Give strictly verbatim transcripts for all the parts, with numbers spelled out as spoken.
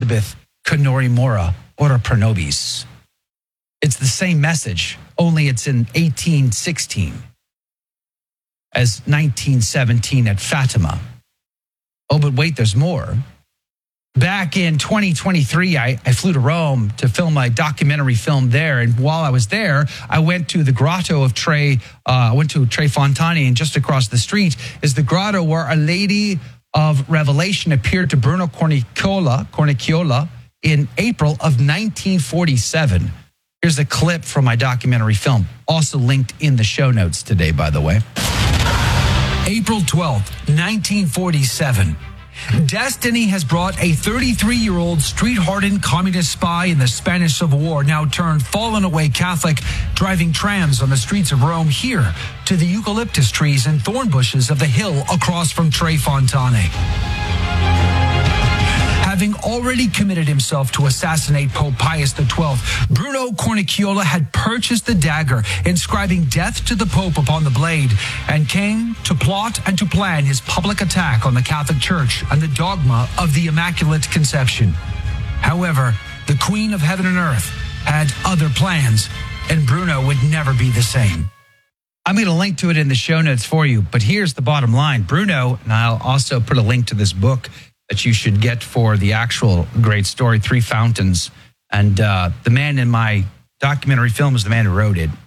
Elizabeth Kenori Mora, Ora Pro Nobis. It's the same message, only it's in eighteen sixteen as nineteen seventeen at Fatima. Oh, but wait, there's more. Back in twenty twenty-three, I, I flew to Rome to film my documentary film there. And while I was there, I went to the grotto of Tre, uh, I went to Tre Fontane, and just across the street is the grotto where Our Lady of Revelation appeared to Bruno Cornicchiola, Cornicchiola in April of nineteen forty-seven. Here's a clip from my documentary film, also linked in the show notes today, by the way. April twelfth, nineteen forty-seven. Destiny has brought a thirty-three-year-old street-hardened communist spy in the Spanish Civil War, now turned fallen-away Catholic, driving trams on the streets of Rome here to the eucalyptus trees and thorn bushes of the hill across from Tre Fontane. Having already committed himself to assassinate Pope Pius the twelfth, Bruno Cornicchiola had purchased the dagger, inscribing death to the Pope upon the blade, and came to plot and to plan his public attack on the Catholic Church and the dogma of the Immaculate Conception. However, the Queen of Heaven and Earth had other plans, and Bruno would never be the same. I'm going to link to it in the show notes for you, but here's the bottom line. Bruno, and I'll also put a link to this book that you should get for the actual great story, Three Fountains. And uh, the man in my documentary film is the man who wrote it.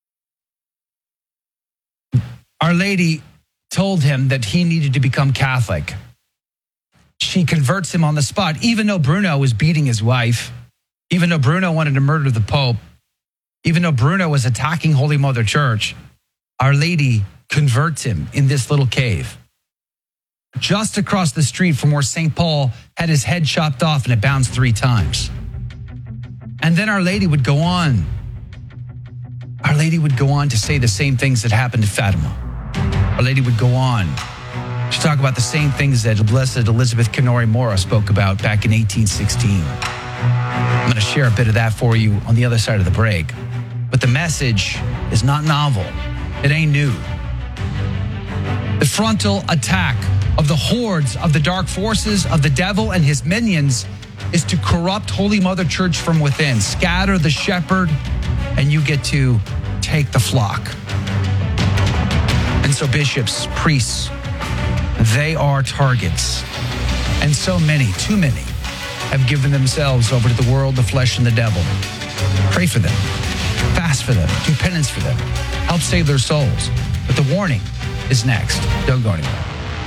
Our Lady told him that he needed to become Catholic. She converts him on the spot, even though Bruno was beating his wife, even though Bruno wanted to murder the Pope, even though Bruno was attacking Holy Mother Church. Our Lady converts him in this little cave, just across the street from where Saint Paul had his head chopped off and it bounced three times. And then Our Lady would go on. Our Lady would go on to say the same things that happened to Fatima. Our Lady would go on to talk about the same things that Blessed Elizabeth Kenori Mora spoke about back in eighteen sixteen. I'm going to share a bit of that for you on the other side of the break. But the message is not novel. It ain't new. The frontal attack of the hordes of the dark forces of the devil and his minions is to corrupt Holy Mother Church from within, scatter the shepherd, and you get to take the flock. And so bishops, priests, they are targets. And so many, too many, have given themselves over to the world, the flesh, and the devil. Pray for them. Fast for them. Do penance for them. Help save their souls. But the warning is next. Don't go anywhere.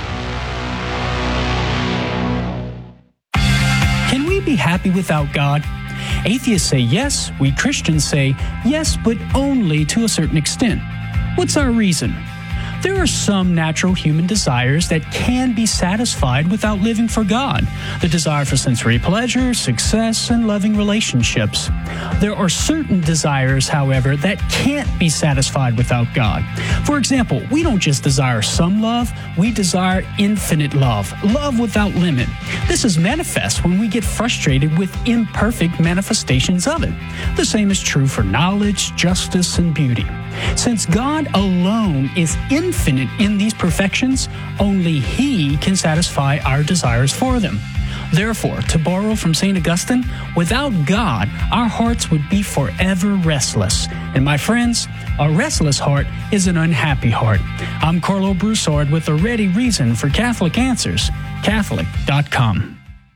Can we be happy without God? Atheists say yes. We Christians say yes, but only to a certain extent. What's our reason? There are some natural human desires that can be satisfied without living for God. The desire for sensory pleasure, success, and loving relationships. There are certain desires, however, that can't be satisfied without God. For example, we don't just desire some love, we desire infinite love, love without limit. This is manifest when we get frustrated with imperfect manifestations of it. The same is true for knowledge, justice, and beauty. Since God alone is infinite in these perfections, only He can satisfy our desires for them. Therefore, to borrow from Saint Augustine, without God, our hearts would be forever restless. And my friends, a restless heart is an unhappy heart. I'm Carlo Broussard with a ready reason for Catholic Answers, Catholic dot com.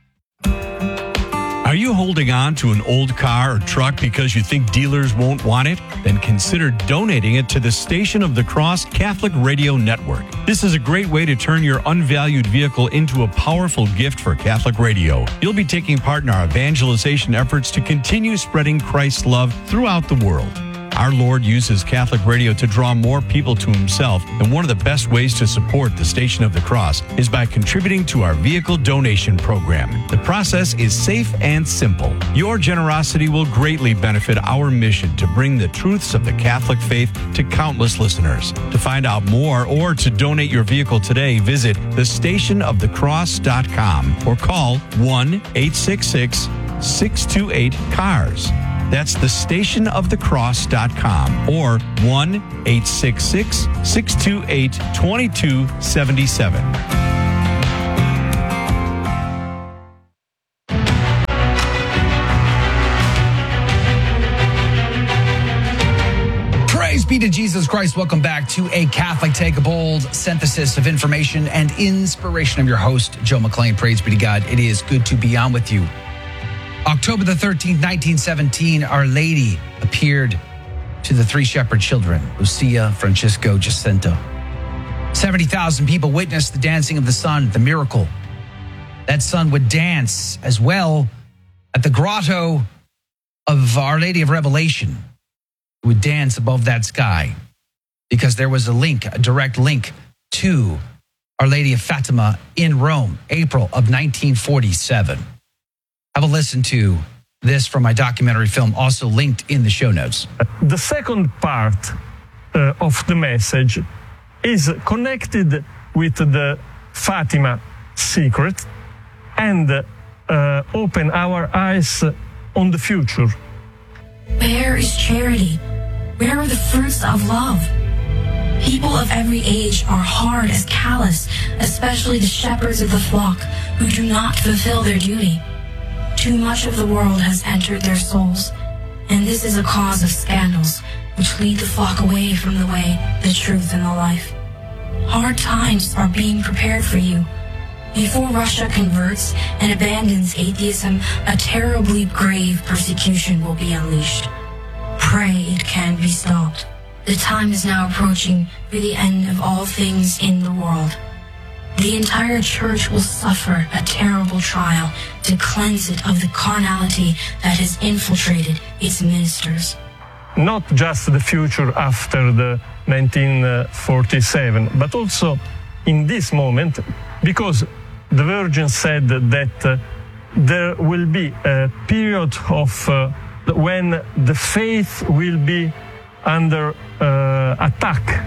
Are you holding on to an old car or truck because you think dealers won't want it? Then consider donating it to the Station of the Cross Catholic Radio Network. This is a great way to turn your unvalued vehicle into a powerful gift for Catholic radio. You'll be taking part in our evangelization efforts to continue spreading Christ's love throughout the world. Our Lord uses Catholic radio to draw more people to Himself, and one of the best ways to support the Station of the Cross is by contributing to our vehicle donation program. The process is safe and simple. Your generosity will greatly benefit our mission to bring the truths of the Catholic faith to countless listeners. To find out more or to donate your vehicle today, visit the station of the cross dot com or call one eight six six, six two eight, C A R S. That's the station of the cross dot com or one eight six six, six two eight, two two seven seven. be to Jesus Christ. Welcome back to A Catholic Take, a bold synthesis of information and inspiration. I'm your host, Joe McClain. Praise be to God. It is good to be on with you. October the thirteenth, nineteen seventeen, Our Lady appeared to the three shepherd children, Lucia, Francisco, Jacinto. seventy thousand people witnessed the dancing of the sun, the miracle. That sun would dance as well at the grotto of Our Lady of Revelation. It would dance above that sky because there was a link, a direct link to Our Lady of Fatima in Rome, April of nineteen forty-seven. Have a listen to this from my documentary film, also linked in the show notes. The second part uh, of the message is connected with the Fatima secret and uh, open our eyes on the future. Where is charity? Where are the fruits of love? People of every age are hard as callous, especially the shepherds of the flock who do not fulfill their duty. Too much of the world has entered their souls, and this is a cause of scandals which lead the flock away from the way, the truth, and the life. Hard times are being prepared for you. Before Russia converts and abandons atheism, a terribly grave persecution will be unleashed. Pray it can be stopped. The time is now approaching for the end of all things in the world. The entire church will suffer a terrible trial to cleanse it of the carnality that has infiltrated its ministers. Not just the future after the nineteen forty-seven, but also in this moment, because the Virgin said that uh, there will be a period of uh, when the faith will be under uh, attack.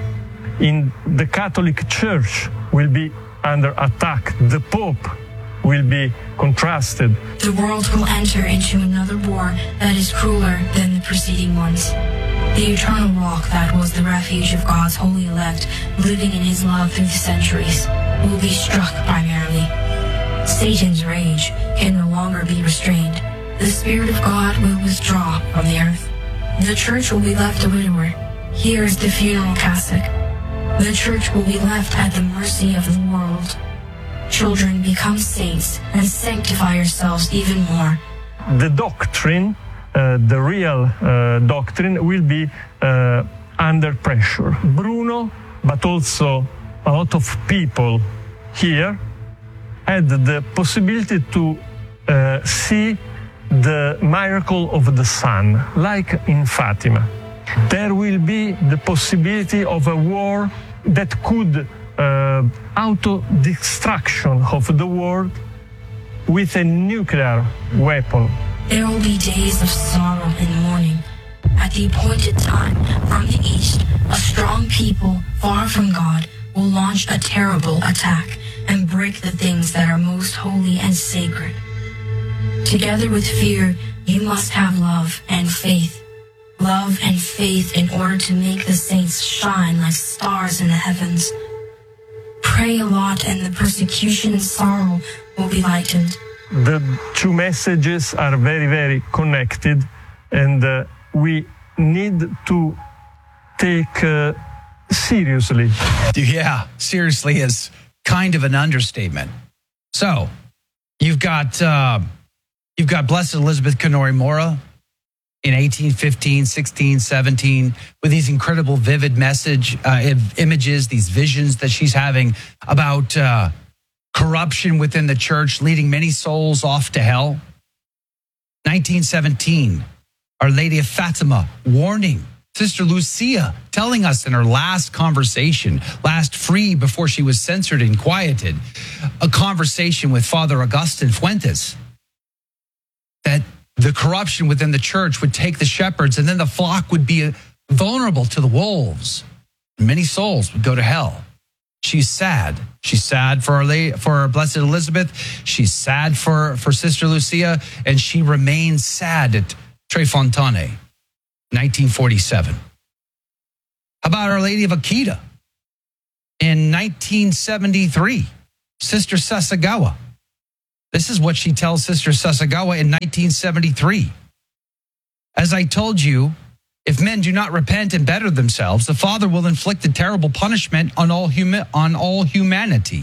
In the Catholic Church will be under attack. The Pope will be contrasted. The world will enter into another war that is crueler than the preceding ones. The eternal rock that was the refuge of God's holy elect, living in his love through the centuries, will be struck primarily. Satan's rage can no longer be restrained. The Spirit of God will withdraw from the earth. The church will be left a widower. Here is the funeral cassock. The church will be left at the mercy of the world. Children, become saints and sanctify yourselves even more. The doctrine, uh, the real uh, doctrine, will be uh, under pressure. Bruno, but also a lot of people here, had the possibility to uh, see the miracle of the sun, like in Fatima. There will be the possibility of a war that could uh, auto-destruction of the world with a nuclear weapon. There will be days of sorrow and mourning. At the appointed time, from the east, a strong people far from God will launch a terrible attack and break the things that are most holy and sacred. Together with fear, you must have love and faith. Love and faith in order to make the saints shine like stars in the heavens. Pray a lot and the persecution and sorrow will be lightened. The two messages are very, very connected, and uh, we need to take uh, seriously. Yeah, seriously is kind of an understatement. So, you've got uh, you've got Blessed Elizabeth Canori Mora in eighteen fifteen, sixteen, seventeen, with these incredible vivid message uh, images, these visions that she's having about uh, corruption within the church, leading many souls off to hell. nineteen seventeen, Our Lady of Fatima warning Sister Lucia, telling us in her last conversation, last free before she was censored and quieted, a conversation with Father Augustin Fuentes, that the corruption within the church would take the shepherds and then the flock would be vulnerable to the wolves. Many souls would go to hell. She's sad. She's sad for our lady, for our Blessed Elizabeth. She's sad for, for Sister Lucia, and she remains sad at Tre Fontane, nineteen forty-seven. How about Our Lady of Akita in nineteen seventy-three? Sister Sasagawa. This is what she tells Sister Sasagawa in nineteen seventy-three. As I told you, If men do not repent and better themselves, the Father will inflict a terrible punishment on all huma- on all humanity.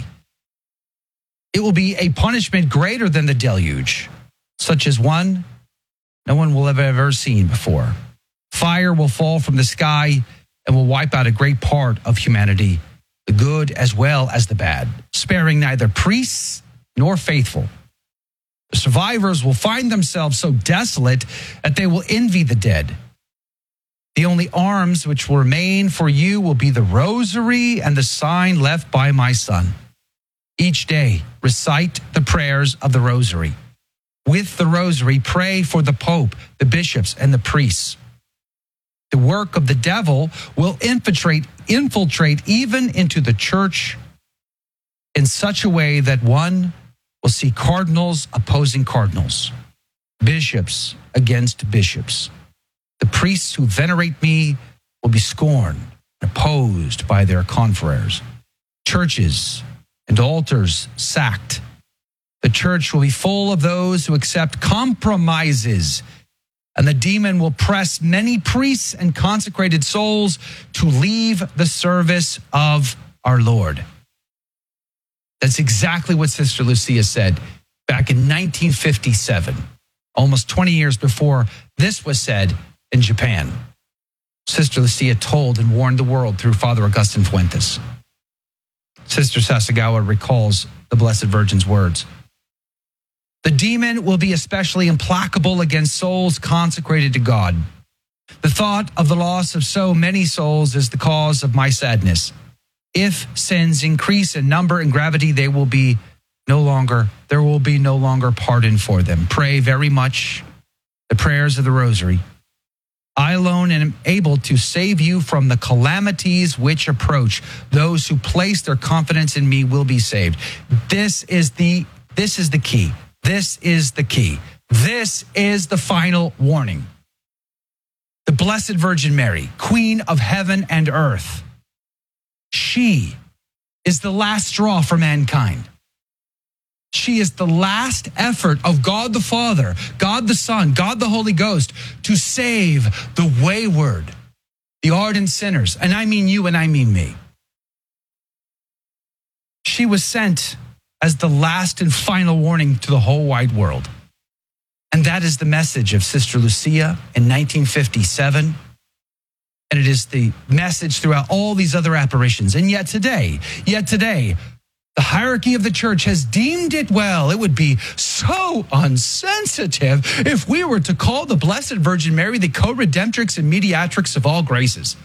It will be a punishment greater than the deluge, such as one no one will have ever seen before. Fire will fall from the sky and will wipe out a great part of humanity, the good as well as the bad, sparing neither priests nor faithful. The survivors will find themselves so desolate that they will envy the dead. The only arms which will remain for you will be the rosary and the sign left by my son. Each day, recite the prayers of the rosary. With the rosary, pray for the Pope, the bishops, and the priests. The work of the devil will infiltrate, infiltrate even into the church in such a way that one will see cardinals opposing cardinals, bishops against bishops. The priests who venerate me will be scorned and opposed by their confreres. Churches and altars sacked. The church will be full of those who accept compromises, and the demon will press many priests and consecrated souls to leave the service of our Lord. That's exactly what Sister Lucia said back in nineteen fifty-seven, almost twenty years before this was said in Japan. Sister Lucia told and warned the world through Father Augustine Fuentes. Sister Sasagawa recalls the Blessed Virgin's words. The demon will be especially implacable against souls consecrated to God. The thought of the loss of so many souls is the cause of my sadness. If sins increase in number and gravity, they will be no longer, there will be no longer pardon for them. Pray very much the prayers of the Rosary. I alone am able to save you from the calamities which approach. Those who place their confidence in me will be saved. This is the, this is the key. This is the key. This is the final warning. The Blessed Virgin Mary, Queen of heaven and earth, she is the last straw for mankind. She is the last effort of God the Father, God the Son, God the Holy Ghost to save the wayward, the ardent sinners. And I mean you and I mean me. She was sent as the last and final warning to the whole wide world. And that is the message of Sister Lucia in nineteen fifty-seven. And it is the message throughout all these other apparitions. And yet today, yet today, the hierarchy of the church has deemed it well. It would be so unsensitive if we were to call the Blessed Virgin Mary the co-redemptrix and mediatrix of all graces.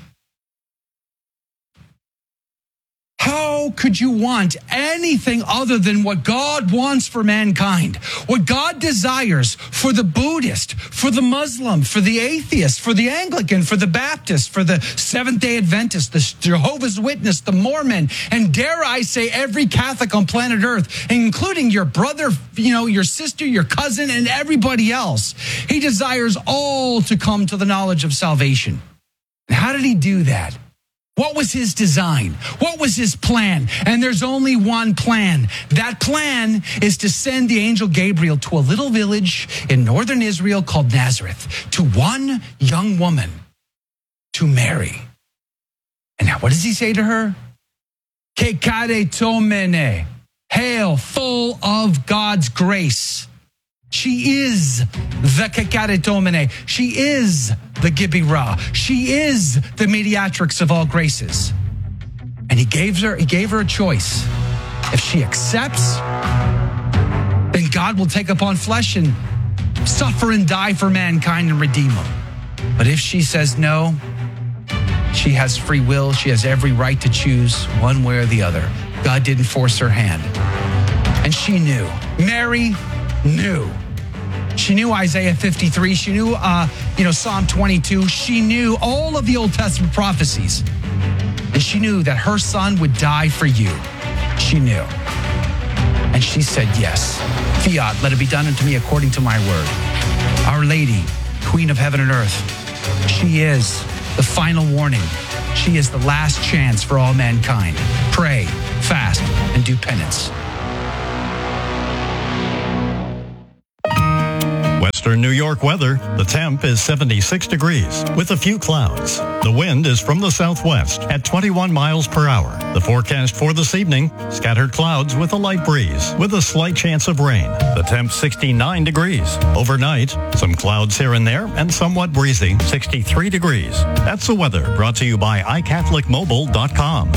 How could you want anything other than what God wants for mankind? What God desires for the Buddhist, for the Muslim, for the atheist, for the Anglican, for the Baptist, for the Seventh-day Adventist, the Jehovah's Witness, the Mormon, and dare I say every Catholic on planet Earth, including your brother, you know, your sister, your cousin, and everybody else. He desires all to come to the knowledge of salvation. And how did he do that? What was his design? What was his plan? And there's only one plan. That plan is to send the angel Gabriel to a little village in northern Israel called Nazareth, to one young woman, to Mary. And now what does he say to her? Kekaretomene, hail, full of God's grace. She is the Kekaretomene. She is the Gibirah. She is the mediatrix of all graces. And he gave her, he gave her a choice. If she accepts, then God will take upon flesh and suffer and die for mankind and redeem them. But if she says no, she has free will. She has every right to choose one way or the other. God didn't force her hand. And she knew. Mary knew. She knew Isaiah fifty-three. She knew, uh, you know, Psalm twenty-two. She knew all of the Old Testament prophecies. And she knew that her son would die for you. She knew. And she said, yes, fiat, let it be done unto me according to my word. Our Lady, Queen of heaven and earth, she is the final warning. She is the last chance for all mankind. Pray, fast, and do penance. Western New York weather. The temp is seventy-six degrees with a few clouds. The wind is from the southwest at twenty-one miles per hour. The forecast for this evening, scattered clouds with a light breeze with a slight chance of rain. The temp sixty-nine degrees. Overnight, some clouds here and there and somewhat breezy, sixty-three degrees. That's the weather brought to you by i catholic mobile dot com.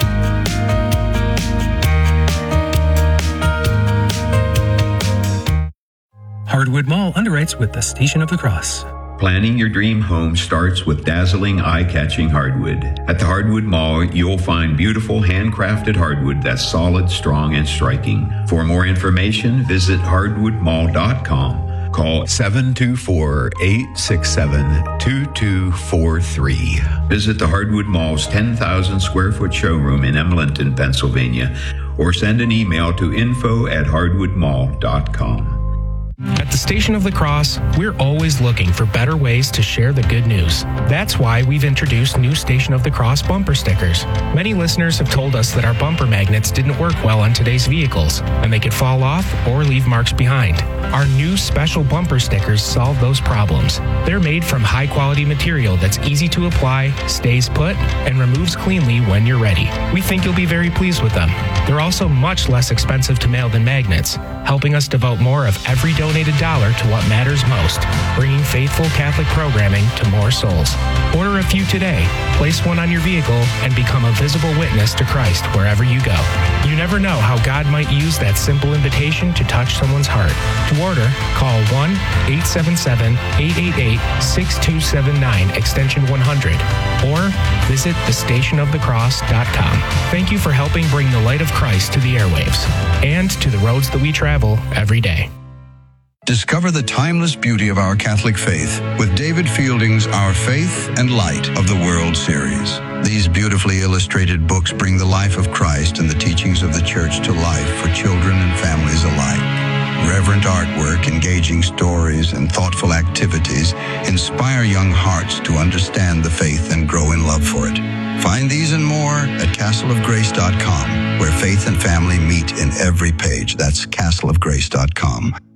Hardwood Mall underwrites with the Station of the Cross. Planning your dream home starts with dazzling, eye-catching hardwood. At the Hardwood Mall, you'll find beautiful handcrafted hardwood that's solid, strong, and striking. For more information, visit hardwood mall dot com. Call seven two four, eight six seven, two two four three. Visit the Hardwood Mall's ten thousand square foot showroom in Emlenton, Pennsylvania, or send an email to info at hardwood mall dot com. At the Station of the Cross, we're always looking for better ways to share the good news. That's why we've introduced new Station of the Cross bumper stickers. Many listeners have told us that our bumper magnets didn't work well on today's vehicles, and they could fall off or leave marks behind. Our new special bumper stickers solve those problems. They're made from high-quality material that's easy to apply, stays put, and removes cleanly when you're ready. We think you'll be very pleased with them. They're also much less expensive to mail than magnets, helping us devote more of every donated dollar to what matters most, bringing faithful Catholic programming to more souls. Order a few today, place one on your vehicle, and become a visible witness to Christ wherever you go. You never know how God might use that simple invitation to touch someone's heart. To order, call one eight seven seven, eight eight eight, six two seven nine, extension one hundred, or visit the station of the cross dot com. Thank you for helping bring the light of Christ to the airwaves and to the roads that we travel every day. Discover the timeless beauty of our Catholic faith with David Fielding's Our Faith and Light of the World series. These beautifully illustrated books bring the life of Christ and the teachings of the Church to life for children and families alike. Reverent artwork, engaging stories, and thoughtful activities inspire young hearts to understand the faith and grow in love for it. Find these and more at castle of grace dot com, where faith and family meet in every page. That's castle of grace dot com.